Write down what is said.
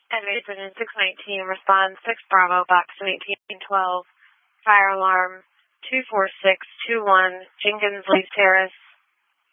Advanced Division 619, respond 6 Bravo, box 1812, fire alarm 24621, Jenkins Leaf Terrace.